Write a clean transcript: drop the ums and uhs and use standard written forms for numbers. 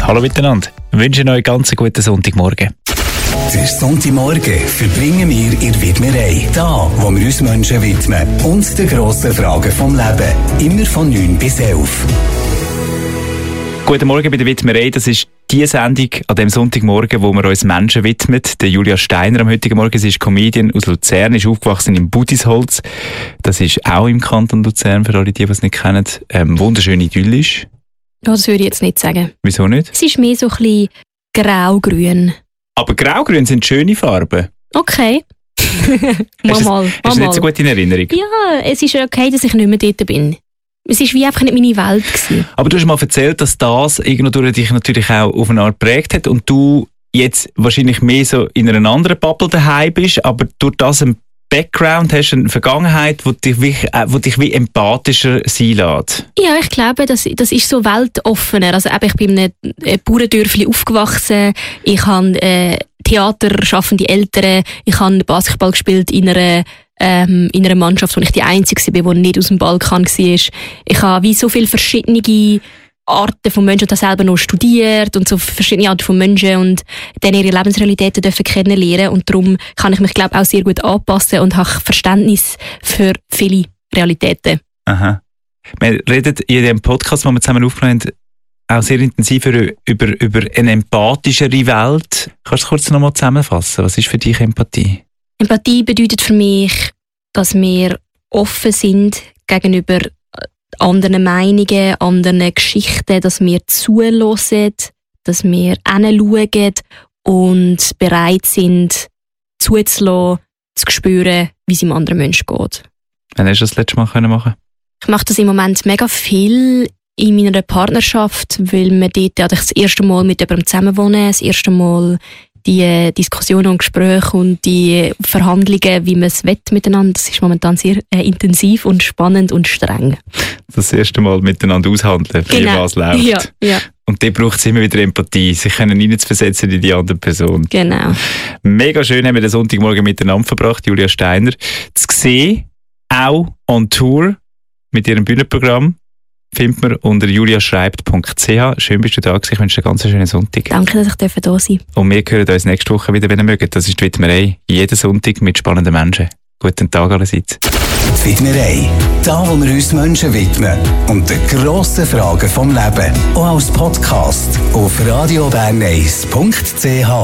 Hallo miteinander. Wir wünschen euch ganz einen guten Sonntagmorgen. Der Sonntagmorgen verbringen wir in Widmerei. Da, wo wir uns Menschen widmen und den grossen Fragen vom Leben. Immer von 9 bis 11. Guten Morgen bei der Widmerei. Das ist die Sendung an dem Sonntagmorgen, wo wir uns Menschen widmet. Der Julia Steiner am heutigen Morgen. Sie ist Comedian aus Luzern, ist aufgewachsen im Budisholz. Das ist auch im Kanton Luzern, für alle, die es nicht kennen. Wunderschön idyllisch. Ja, das würde ich jetzt nicht sagen. Wieso nicht? Es ist mehr so ein bisschen grau-grün. Aber grau-grün sind schöne Farben. Okay. Hast du nicht so gut in Erinnerung? Ja, es ist okay, dass ich nicht mehr dort bin. Es war wie einfach nicht meine Welt gewesen. Aber du hast mal erzählt, dass das irgendwo durch dich natürlich auch auf eine Art geprägt hat und du jetzt wahrscheinlich mehr so in einer anderen Bubble daheim bist, aber durch das einen Background hast, eine Vergangenheit, die dich wie empathischer sein lässt. Ja, ich glaube, das ist so weltoffener. Also ich bin in einem Bauerndörfli aufgewachsen. Ich habe theaterschaffende Eltern. Ich habe Basketball gespielt in einer Mannschaft, wo ich die Einzige war, die nicht aus dem Balkan war. Ich habe wie so viele verschiedene Arten von Menschen und habe selber noch studiert und so verschiedene Arten von Menschen und dann ihre Lebensrealitäten dürfen kennenlernen und darum kann ich mich, glaube ich, auch sehr gut anpassen und habe Verständnis für viele Realitäten. Aha. Wir reden in dem Podcast, den wir zusammen aufgenommen haben, auch sehr intensiv über eine empathischere Welt. Kannst du kurz noch mal zusammenfassen? Was ist für dich Empathie? Empathie bedeutet für mich, dass wir offen sind gegenüber anderen Meinungen, anderen Geschichten, dass wir zuhören, dass wir hinschauen und bereit sind, zuzulassen, zu spüren, wie es einem anderen Menschen geht. Wann hast du das letzte Mal machen? Ich mache das im Moment mega viel in meiner Partnerschaft, weil wir dort das erste Mal mit jemandem zusammenwohnen, das erste Mal die Diskussionen und Gespräche und die Verhandlungen, wie man es miteinander, das ist momentan sehr intensiv und spannend und streng. Das erste Mal miteinander aushandeln, wie was läuft. Ja, ja. Und da braucht es immer wieder Empathie, sich hineinzuversetzen in die andere Person. Genau. Mega schön haben wir den Sonntagmorgen miteinander verbracht, Julia Steiner. Zu sehen, auch on Tour mit ihrem Bühnenprogramm, findet man unter juliaschreibt.ch. Schön bist du da gewesen. Ich wünsche dir einen ganz schönen Sonntag. Danke, dass ich da sein durfte. Und wir hören uns nächste Woche wieder, wenn ihr mögt. Das ist die Widmerei. Jeden Sonntag mit spannenden Menschen. Guten Tag allerseits. Die Widmerei. Da, wo wir uns Menschen widmen und die grossen Fragen vom Leben. Auch als Podcast auf radiobern1.ch.